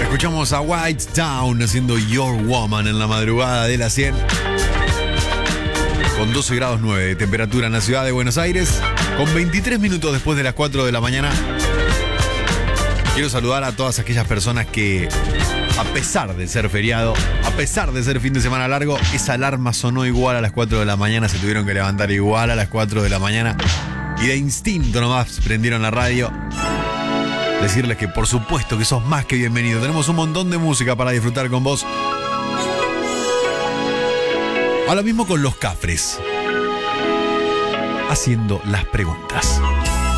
Escuchamos a White Town haciendo Your Woman en la madrugada de la 100. Con 12 grados 9 de temperatura en la ciudad de Buenos Aires. Con 23 minutos después de las 4 de la mañana. Quiero saludar a todas aquellas personas que, a pesar de ser feriado, a pesar de ser fin de semana largo, esa alarma sonó igual a las 4 de la mañana, se tuvieron que levantar igual a las 4 de la mañana y de instinto nomás prendieron la radio. Decirles que por supuesto que sos más que bienvenido. Tenemos un montón de música para disfrutar con vos. Ahora mismo con los Cafres, haciendo las preguntas.